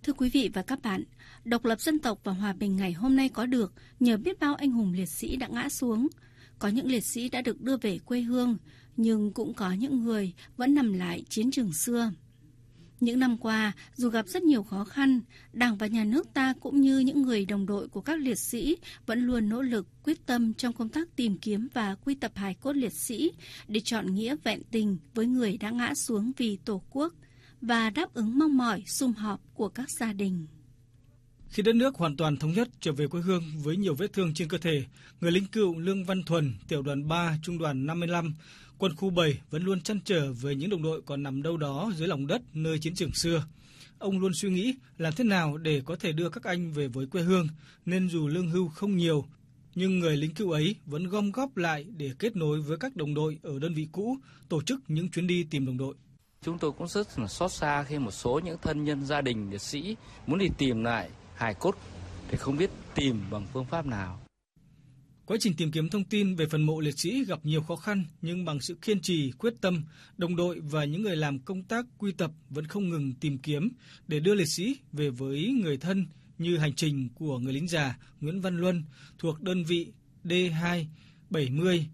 Thưa quý vị và các bạn, độc lập dân tộc và hòa bình ngày hôm nay có được nhờ biết bao anh hùng liệt sĩ đã ngã xuống. Có những liệt sĩ đã được đưa về quê hương, nhưng cũng có những người vẫn nằm lại chiến trường xưa. Những năm qua, dù gặp rất nhiều khó khăn, Đảng và Nhà nước ta cũng như những người đồng đội của các liệt sĩ vẫn luôn nỗ lực, quyết tâm trong công tác tìm kiếm và quy tập hài cốt liệt sĩ để chọn nghĩa vẹn tình với người đã ngã xuống vì Tổ quốc và đáp ứng mong mỏi sum họp của các gia đình. Khi đất nước hoàn toàn thống nhất trở về quê hương với nhiều vết thương trên cơ thể, người lính cựu Lương Văn Thuần, tiểu đoàn 3, trung đoàn 55, quân khu 7 vẫn luôn trăn trở về những đồng đội còn nằm đâu đó dưới lòng đất nơi chiến trường xưa. Ông luôn suy nghĩ làm thế nào để có thể đưa các anh về với quê hương, nên dù lương hưu không nhiều, nhưng người lính cựu ấy vẫn gom góp lại để kết nối với các đồng đội ở đơn vị cũ, tổ chức những chuyến đi tìm đồng đội. Chúng tôi cũng rất là xót xa khi một số những thân nhân gia đình liệt sĩ muốn đi tìm lại hài cốt thì không biết tìm bằng phương pháp nào. Quá trình tìm kiếm thông tin về phần mộ liệt sĩ gặp nhiều khó khăn, nhưng bằng sự kiên trì, quyết tâm, đồng đội và những người làm công tác quy tập vẫn không ngừng tìm kiếm để đưa liệt sĩ về với người thân, như hành trình của người lính già Nguyễn Văn Luân thuộc đơn vị D2 70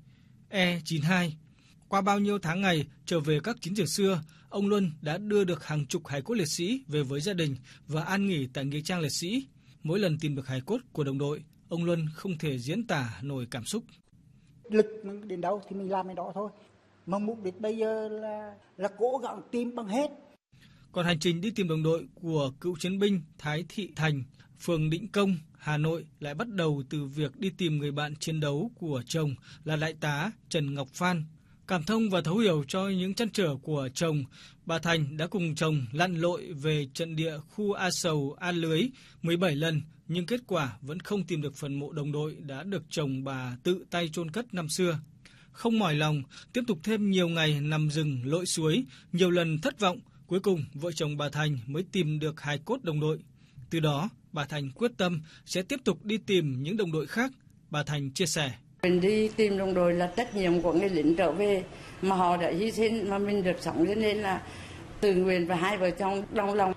E92. Qua bao nhiêu tháng ngày trở về các chiến trường xưa, ông Luân đã đưa được hàng chục hài cốt liệt sĩ về với gia đình và an nghỉ tại nghĩa trang liệt sĩ. Mỗi lần tìm được hài cốt của đồng đội, ông Luân không thể diễn tả nổi cảm xúc. Lực đến đâu thì mình làm đến đó thôi. Mà mục đích bây giờ là cố gắng tìm bằng hết. Còn hành trình đi tìm đồng đội của cựu chiến binh Thái Thị Thành, phường Định Công, Hà Nội lại bắt đầu từ việc đi tìm người bạn chiến đấu của chồng là đại tá Trần Ngọc Phan. Cảm thông và thấu hiểu cho những trăn trở của chồng, bà Thành đã cùng chồng lặn lội về trận địa khu A Sầu, A Lưới 17 lần, nhưng kết quả vẫn không tìm được phần mộ đồng đội đã được chồng bà tự tay chôn cất năm xưa. Không mỏi lòng, tiếp tục thêm nhiều ngày nằm rừng lội suối, nhiều lần thất vọng, cuối cùng vợ chồng bà Thành mới tìm được hài cốt đồng đội. Từ đó, bà Thành quyết tâm sẽ tiếp tục đi tìm những đồng đội khác. Bà Thành chia sẻ. Mình đi tìm đồng đội là trách nhiệm của người lính trở về, mà họ đã hy sinh mà mình được sống, cho nên là tự nguyện và hai vợ chồng đồng lòng.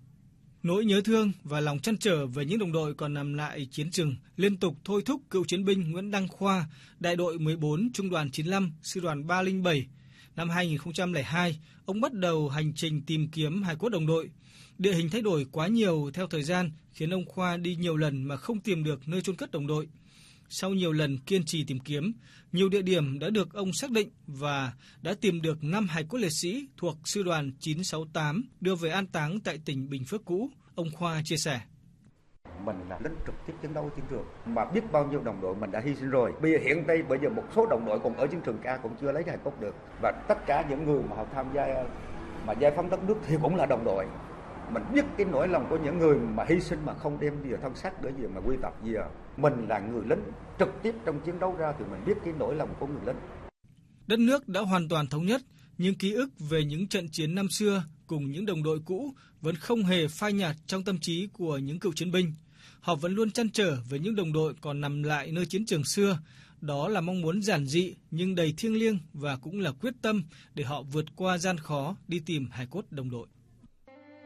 Nỗi nhớ thương và lòng trăn trở về những đồng đội còn nằm lại chiến trường liên tục thôi thúc cựu chiến binh Nguyễn Đăng Khoa, đại đội 14, trung đoàn 95, sư đoàn 307. Năm 2002, ông bắt đầu hành trình tìm kiếm hài cốt đồng đội. Địa hình thay đổi quá nhiều theo thời gian khiến ông Khoa đi nhiều lần mà không tìm được nơi chôn cất đồng đội. Sau nhiều lần kiên trì tìm kiếm, nhiều địa điểm đã được ông xác định và đã tìm được 5 hài cốt liệt sĩ thuộc sư đoàn 968 đưa về an táng tại tỉnh Bình Phước cũ. Ông Khoa chia sẻ. Mình là lính trực tiếp chiến đấu chiến trường, mà biết bao nhiêu đồng đội mình đã hy sinh rồi. Bây giờ một số đồng đội còn ở chiến trường ca cũng chưa lấy hài cốt được. Và tất cả những người mà họ tham gia mà giải phóng đất nước thì cũng là đồng đội. Mình biết cái nỗi lòng của những người mà hy sinh mà không đem gì thân xác để gì mà quy tập gì. Mình là người lính trực tiếp trong chiến đấu ra thì mình biết cái nỗi lòng của người lính. Đất nước đã hoàn toàn thống nhất, nhưng ký ức về những trận chiến năm xưa cùng những đồng đội cũ vẫn không hề phai nhạt trong tâm trí của những cựu chiến binh. Họ vẫn luôn trăn trở về những đồng đội còn nằm lại nơi chiến trường xưa. Đó là mong muốn giản dị nhưng đầy thiêng liêng và cũng là quyết tâm để họ vượt qua gian khó đi tìm hài cốt đồng đội.